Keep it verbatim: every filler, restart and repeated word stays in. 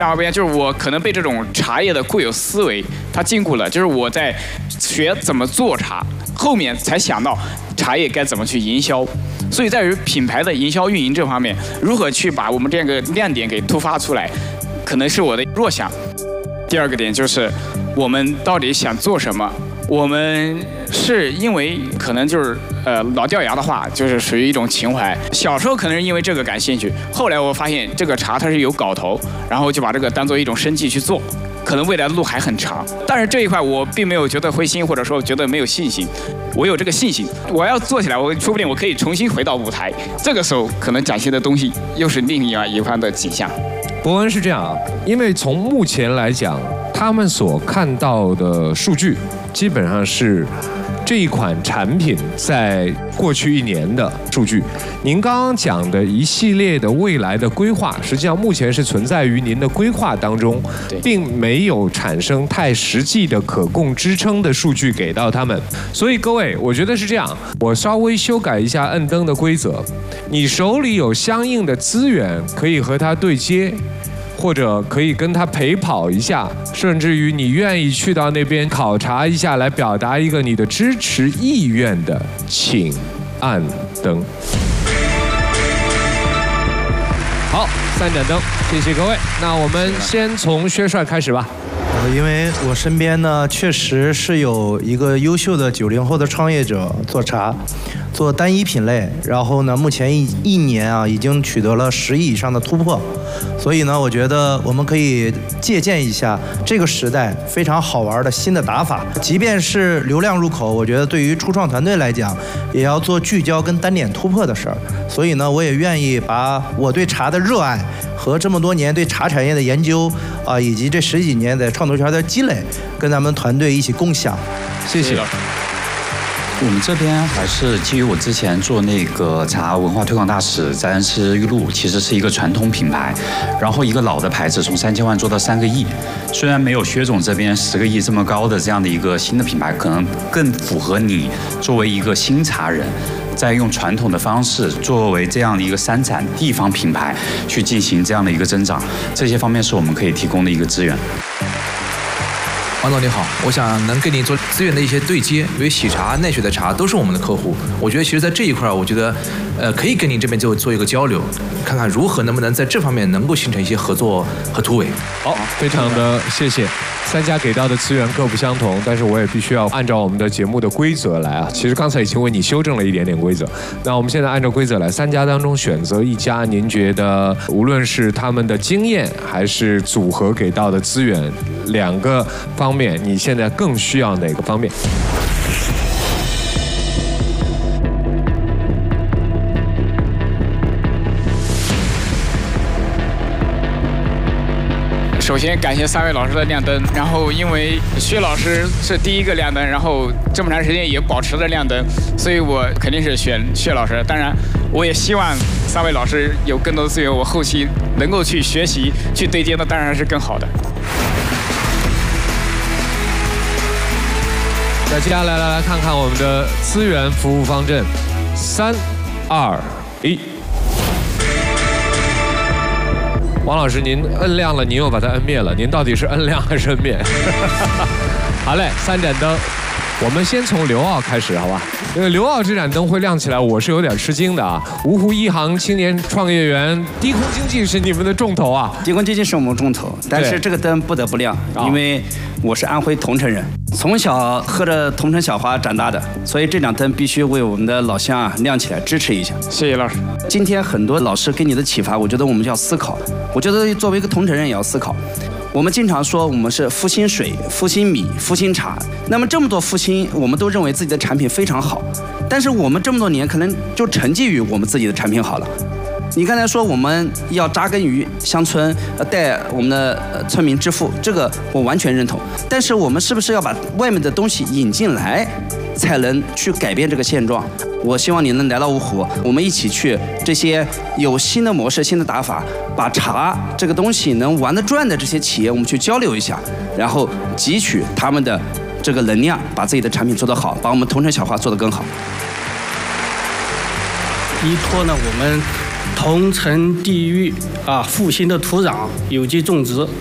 二边就是我可能被这种茶叶的固有思维它禁锢了，就是我在学怎么做茶，后面才想到茶叶该怎么去营销。所以在于品牌的营销运营这方面，如何去把我们这个亮点给突发出来，可能是我的弱项。第二个点就是我们到底想做什么。我们是因为可能就是呃老掉牙的话，就是属于一种情怀。小时候可能是因为这个感兴趣，后来我发现这个茶它是有搞头，然后就把这个当做一种生计去做。可能未来的路还很长，但是这一块我并没有觉得灰心，或者说觉得没有信心。我有这个信心，我要做起来，我说不定我可以重新回到舞台。这个时候可能展现的东西又是另外一番的景象。 博文是这样啊，因为从目前来讲，他们所看到的数据基本上是这一款产品在过去一年的数据。您刚刚讲的一系列的未来的规划，实际上目前是存在于您的规划当中，并没有产生太实际的可供支撑的数据给到他们。所以各位，我觉得是这样，我稍微修改一下摁灯的规则，你手里有相应的资源可以和它对接，或者可以跟他陪跑一下，甚至于你愿意去到那边考察一下，来表达一个你的支持意愿的，请按灯。好，三盏灯，谢谢各位。那我们先从薛帅开始吧。 呃，因为我身边呢，确实是有一个优秀的九零后的创业者做茶，做单一品类，然后呢，目前一一年啊，已经取得了十亿以上的突破。所以呢，我觉得我们可以借鉴一下这个时代非常好玩的新的打法。即便是流量入口，我觉得对于初创团队来讲，也要做聚焦跟单点突破的事儿。所以呢，我也愿意把我对茶的热爱和这么多年对茶产业的研究啊，以及这十几年在创投圈的积累，跟咱们团队一起共享。 谢谢。 我们这边还是基于我之前做那个茶文化推广大使，在恩施玉露，其实是一个传统品牌，然后一个老的牌子从三千万做到三个亿，虽然没有薛总这边十个亿这么高的这样的一个新的品牌，可能更符合你作为一个新茶人，在用传统的方式作为这样的一个三产地方品牌去进行这样的一个增长，这些方面是我们可以提供的一个资源。 王总你好，我想能跟你做资源的一些对接，因为喜茶、奈雪的茶都是我们的客户，我觉得其实在这一块，我觉得，呃，可以跟您这边做做一个交流，看看如何能不能在这方面能够形成一些合作和突围。 好，非常的谢谢。三家给到的资源各不相同，但是我也必须要按照我们的节目的规则来啊。其实刚才已经为你修正了一点点规则，那我们现在按照规则来，三家当中选择一家，您觉得无论是他们的经验还是组合给到的资源，两个方面，你现在更需要哪个方面？ 首先感谢三位老师的亮灯，然后因为薛老师是第一个亮灯，然后这么长时间也保持着亮灯，所以我肯定是选薛老师。当然，我也希望三位老师有更多的资源，我后期能够去学习、去对接，那当然是更好的。 那接下来来来看看我们的资源服务方阵，三、二、一。王老师，您摁亮了，您又把它摁灭了，您到底是摁亮还是摁灭？好嘞，三盏灯，我们先从刘傲开始，好吧？因为刘傲这盏灯会亮起来，我是有点吃惊的啊。芜湖一航青年创业园，低空经济是你们的重头啊。 低空经济是我们重头，但是这个灯不得不亮，因为我是安徽桐城人，从小喝着桐城小花长大的，所以这盏灯必须为我们的老乡啊亮起来，支持一下。 谢谢老师。 今天很多老师给你的启发，我觉得我们就要思考。我觉得作为一个桐城人也要思考。我们经常说我们是复兴水、复兴米、复兴茶，那么这么多复兴，我们都认为自己的产品非常好，但是我们这么多年可能就沉寂于我们自己的产品好了。你刚才说我们要扎根于乡村，带我们的村民致富，这个我完全认同。但是我们是不是要把外面的东西引进来，才能去改变这个现状？我希望你能来到芜湖，我们一起去这些有新的模式、新的打法，把茶这个东西能玩得转的这些企业，我们去交流一下，然后汲取他们的这个能量，把自己的产品做得好，把我们桐城小花做得更好。 依托呢我们同城地域啊，复兴的土壤，有机种植